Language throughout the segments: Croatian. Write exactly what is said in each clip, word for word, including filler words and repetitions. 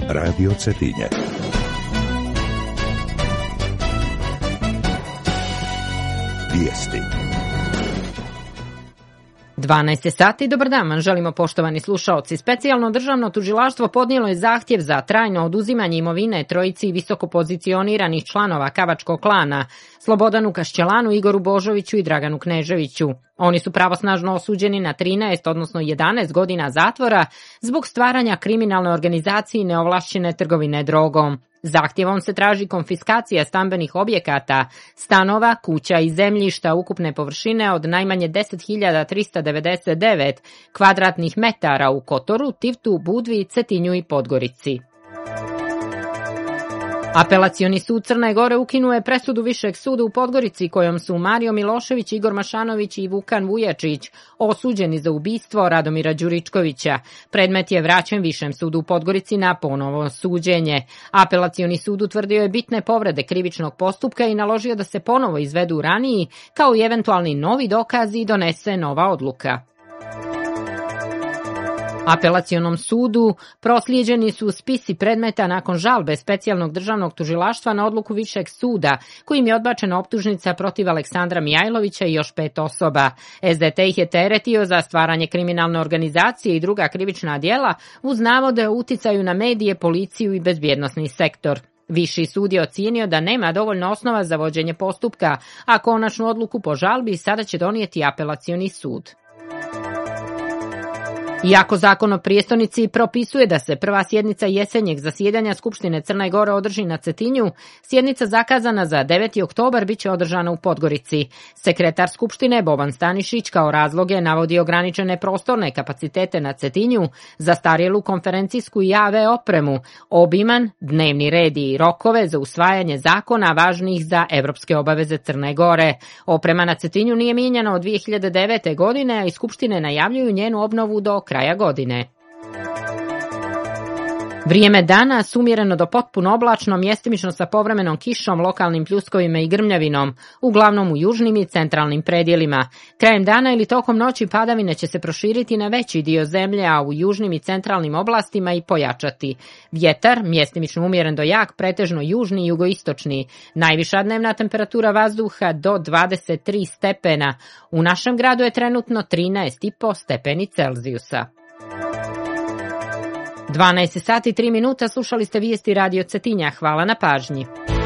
Radio Cetinje. Vijesti. dvanaest sati, dobar dan vam želimo poštovani slušaoci. Specijalno državno tužilaštvo podnijelo je zahtjev za trajno oduzimanje imovine trojici visoko pozicioniranih članova Kavačkog klana, Slobodanu Kašćelanu, Igoru Božoviću i Draganu Kneževiću. Oni su pravosnažno osuđeni na trinaest, odnosno jedanaest godina zatvora zbog stvaranja kriminalne organizacije i neovlašćene trgovine drogom. Zahtjevom se traži konfiskacija stambenih objekata, stanova, kuća i zemljišta ukupne površine od najmanje deset hiljada trista devedeset devet kvadratnih metara u Kotoru, Tivtu, Budvi, Cetinju i Podgorici. Apelacioni sud Crne Gore ukinuo je presudu Višeg suda u Podgorici kojom su Mario Milošević, Igor Mašanović i Vukan Vujačić osuđeni za ubistvo Radomira Đuričkovića. Predmet je vraćen Višem sudu u Podgorici na ponovo suđenje. Apelacioni sud utvrdio je bitne povrede krivičnog postupka i naložio da se ponovo izvedu raniji, kao i eventualni novi dokazi i donese nova odluka. Apelacionom sudu proslijeđeni su spisi predmeta nakon žalbe Specijalnog državnog tužilaštva na odluku Višeg suda, kojim je odbačena optužnica protiv Aleksandra Mijajlovića i još pet osoba. S D T ih je teretio za stvaranje kriminalne organizacije i druga krivična djela uz navode o uticaju na medije, policiju i bezbjednosni sektor. Viši sud je ocijenio da nema dovoljno osnova za vođenje postupka, a konačnu odluku po žalbi sada će donijeti apelacioni sud. Iako zakon o prijestolnici propisuje da se prva sjednica jesenjeg zasjedanja Skupštine Crne Gore održi na Cetinju, sjednica zakazana za deveti oktobar bit će održana u Podgorici. Sekretar Skupštine Boban Stanišić kao razloge navodi ograničene prostorne kapacitete na Cetinju, zastarjelu konferencijsku i A V opremu, obiman dnevni red i rokove za usvajanje zakona važnih za evropske obaveze Crne Gore. Oprema na Cetinju nije mijenjana od dvije hiljade devete. godine, a i Skupštine najavljuju njenu obnovu do kraja godine. Vrijeme dana umjereno do potpuno oblačno, mjestimično sa povremenom kišom, lokalnim pljuskovima i grmljavinom, uglavnom u južnim i centralnim predjelima. Krajem dana ili tokom noći padavine će se proširiti na veći dio zemlje, a u južnim i centralnim oblastima i pojačati. Vjetar, mjestimično umjeren do jak, pretežno južni i jugoistočni. Najviša dnevna temperatura vazduha do dvadeset tri stepena. U našem gradu je trenutno trinaest i po stepeni Celzijusa. dvanaest sati tri minuta, slušali ste vijesti Radio Cetinja. Hvala na pažnji.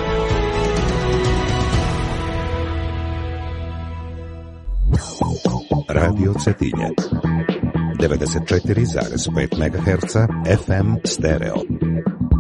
Radio Cetinje. devedeset četiri zarez pet megaherca F M stereo.